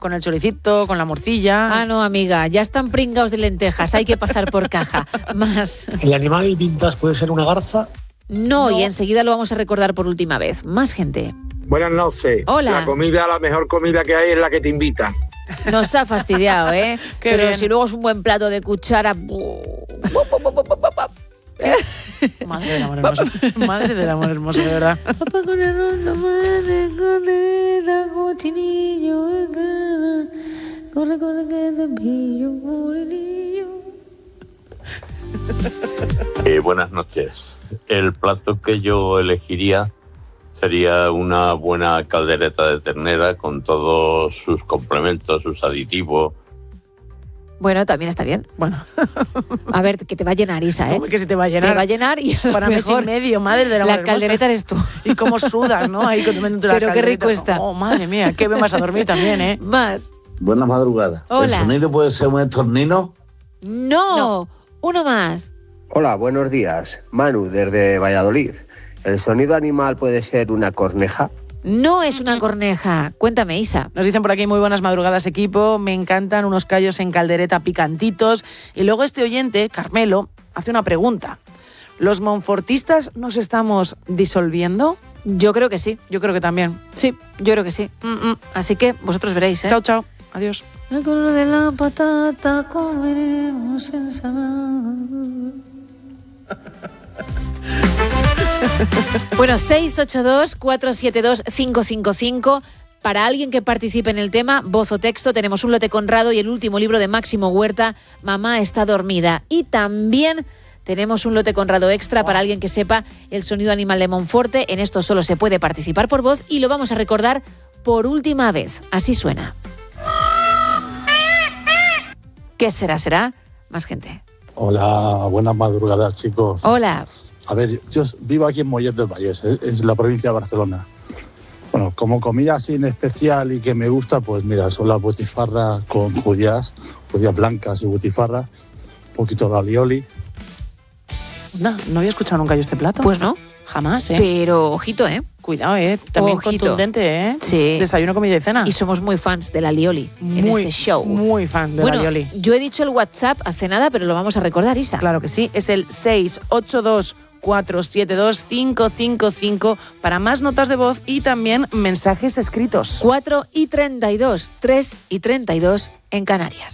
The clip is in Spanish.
con el choricito, con la morcilla. Ah, no, amiga, ya están pringaos de lentejas, hay que pasar por caja. Más. ¿El animal vintage puede ser una garza? No, y enseguida lo vamos a recordar por última vez. Más gente. Buenas noches. Hola. La mejor comida que hay es la que te invitan. Nos ha fastidiado, ¿eh? Pero bien. si luego es un buen plato de cuchara... Madre del amor hermoso. Madre del amor hermoso, de verdad. Papá con arroz, tomate, condeneta, cochinillo, corre, corre, que te pillo, morenillo. Buenas noches. El plato que yo elegiría sería una buena caldereta de ternera con todos sus complementos, sus aditivos. Bueno, también está bien. Bueno, A ver, que te va a llenar, Isa, ¿eh? ¿cómo que se te va a llenar? Te va a llenar y a lo Para mes y mejor medio, madre del amor la hermoso. caldereta eres tú. Y cómo sudas, ¿no? Ahí comiéndote la Pero qué caldereta. rico está. Oh, madre mía, qué bien vas a dormir también, ¿eh? Más. Buenas madrugadas. Hola. ¿El sonido puede ser un estornino? No, uno más. Hola, buenos días. Manu, desde Valladolid. ¿El sonido animal puede ser una corneja? No es una corneja. Cuéntame, Isa. Nos dicen por aquí muy buenas madrugadas, equipo. Me encantan unos callos en caldereta picantitos. Y luego este oyente, Carmelo, hace una pregunta. ¿Los monfortistas nos estamos disolviendo? Yo creo que sí. Yo creo que también. Sí, yo creo que sí. Así que vosotros veréis, ¿eh? Chao, chao. Adiós. El color de la patata comeremos ensalada. Bueno, 682-472-555. Para alguien que participe en el tema, voz o texto, tenemos un lote Conrado y el último libro de Máximo Huerta, Mamá está dormida. Y también tenemos un lote Conrado extra para alguien que sepa el sonido animal de Monforte. En esto solo se puede participar por voz y lo vamos a recordar por última vez. Así suena. ¿Qué será? ¿Será? Más gente. Hola, buenas madrugadas, chicos. Hola. A ver, yo vivo aquí en Mollet del Vallès, es la provincia de Barcelona. Bueno, como comida así en especial y que me gusta, pues mira, son las butifarras con judías blancas y butifarras, un poquito de alioli. No había escuchado nunca yo este plato. Pues no. Jamás, ¿eh? Pero ojito, ¿eh? Cuidado, ¿eh? También Ojito. contundente, ¿eh? Sí. Desayuno, comida y cena. Y somos muy fans de la alioli en este show. Muy fan de Bueno, la alioli. yo he dicho el WhatsApp hace nada, pero lo vamos a recordar, Isa. Claro que sí. Es el 682-472-555 para más notas de voz y también mensajes escritos. 4:32, 3:32 en Canarias.